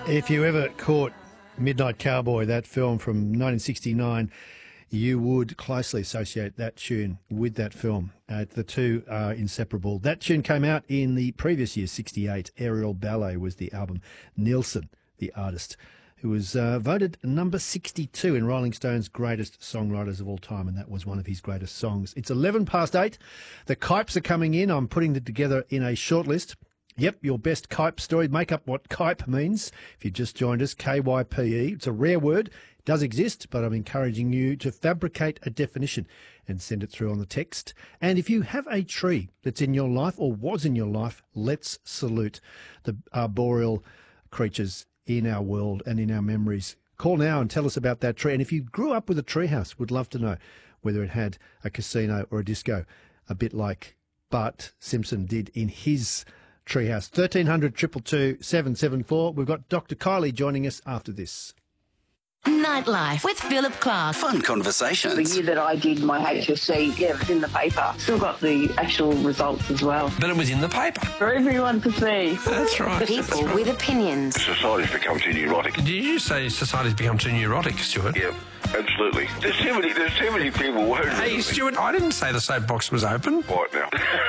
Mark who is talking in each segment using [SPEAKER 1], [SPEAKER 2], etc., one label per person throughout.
[SPEAKER 1] If you ever caught Midnight Cowboy, that film from 1969, you would closely associate that tune with that film. The two are inseparable. That tune came out in the previous year, 68. Aerial Ballet was the album. Nielsen, the artist, who was voted number 62 in Rolling Stone's greatest songwriters of all time, and that was one of his greatest songs. It's 11 past 8. The Kipes are coming in. I'm putting them together in a shortlist. Yep, your best Kipe story. Make up what Kipe means. If you just joined us, K-Y-P-E. It's a rare word. It does exist, but I'm encouraging you to fabricate a definition and send it through on the text. And if you have a tree that's in your life or was in your life, let's salute the arboreal creatures in our world and in our memories. Call now and tell us about that tree. And if you grew up with a treehouse, would love to know whether it had a casino or a disco, a bit like Bart Simpson did in his treehouse. 1300 222 774. We've got Dr. Kylie joining us after this.
[SPEAKER 2] Nightlife with Philip Clark.
[SPEAKER 3] Fun conversations.
[SPEAKER 4] The year that I did my HSC, it was in the paper. Still got the actual results as well.
[SPEAKER 5] But it was in the paper.
[SPEAKER 4] For everyone to see.
[SPEAKER 5] That's right.
[SPEAKER 2] People with opinions.
[SPEAKER 6] Society's become too neurotic.
[SPEAKER 5] Did you say society's become too neurotic, Stuart?
[SPEAKER 6] Yeah, absolutely. There's too many people worried.
[SPEAKER 5] Hey, Stuart, I didn't say the soapbox was open.
[SPEAKER 6] Right now.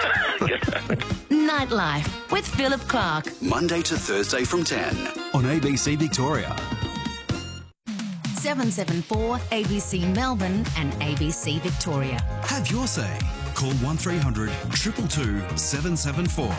[SPEAKER 2] Nightlife with Philip Clark.
[SPEAKER 3] Monday to Thursday from 10 on ABC Victoria.
[SPEAKER 2] 774 ABC Melbourne and ABC Victoria.
[SPEAKER 3] Have your say. Call 1300 222 774.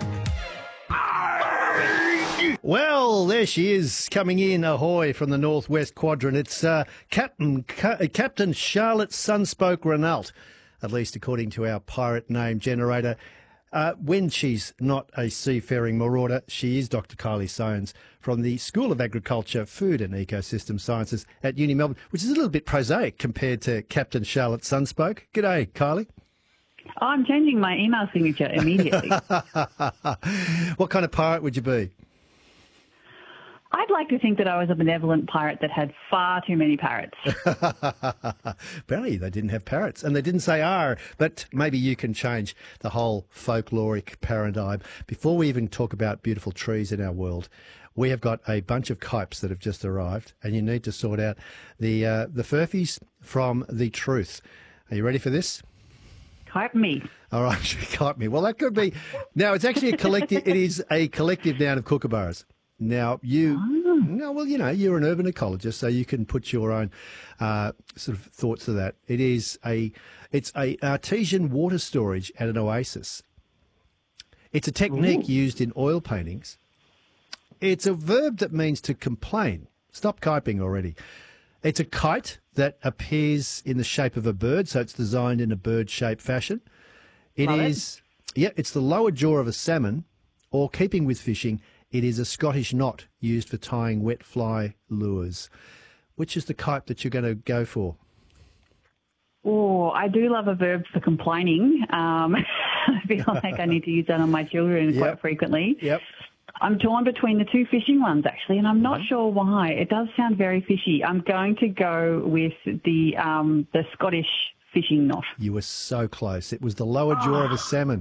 [SPEAKER 1] Well, there she is, coming in, ahoy, from the northwest quadrant. It's Captain Charlotte Sunspoke Renault, at least according to our pirate name generator. When she's not a seafaring marauder, she is Dr. Kylie Soanes from the School of Agriculture, Food and Ecosystem Sciences at Uni Melbourne, which is a little bit prosaic compared to Captain Charlotte Sunspoke. G'day, Kylie.
[SPEAKER 7] I'm changing my email signature immediately.
[SPEAKER 1] What kind of pirate would you be?
[SPEAKER 7] I'd like to think that I was a benevolent pirate that had far too many parrots.
[SPEAKER 1] Apparently they didn't have parrots, and they didn't say "R," but maybe you can change the whole folkloric paradigm. Before we even talk about beautiful trees in our world, we have got a bunch of Kipes that have just arrived, and you need to sort out the furfies from the truth. Are you ready for this?
[SPEAKER 7] Kipe me.
[SPEAKER 1] All right, Kipe me. Well, that could be. Now, it's actually a collective. It is a collective noun of kookaburras. Now, you're an urban ecologist, so you can put your own sort of thoughts to that. It's a artesian water storage at an oasis. It's a technique used in oil paintings. It's a verb that means to complain. Stop kiping already. It's a kite that appears in the shape of a bird, so it's designed in a bird-shaped fashion. It's the lower jaw of a salmon, or keeping with fishing, it is a Scottish knot used for tying wet fly lures. Which is the Kipe that you're going to go for?
[SPEAKER 7] Oh, I do love a verb for complaining. I feel like I need to use that on my children quite frequently.
[SPEAKER 1] Yep.
[SPEAKER 7] I'm torn between the two fishing ones, actually, and I'm not sure why. It does sound very fishy. I'm going to go with the Scottish fishing knot.
[SPEAKER 1] You were so close. It was the lower jaw of a salmon.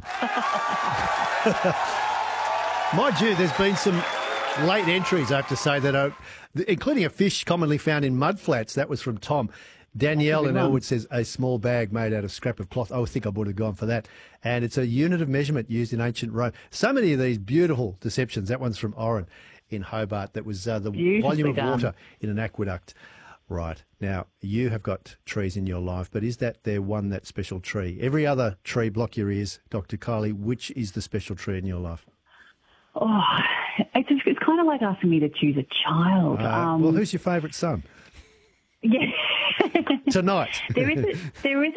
[SPEAKER 1] Mind you, there's been some late entries, I have to say, that are, including a fish commonly found in mudflats. That was from Tom. Danielle in Elwood says a small bag made out of scrap of cloth. I think I would have gone for that. And it's a unit of measurement used in ancient Rome. So many of these beautiful deceptions. That one's from Oren in Hobart. That was the volume of water in an aqueduct. Right. Now, you have got trees in your life, but is that that special tree? Every other tree, block your ears, Dr. Kylie. Which is the special tree in your life?
[SPEAKER 7] Oh, it's kind of like asking me to choose a child.
[SPEAKER 1] Well, who's your favourite son?
[SPEAKER 7] Yeah.
[SPEAKER 1] Tonight.
[SPEAKER 7] There is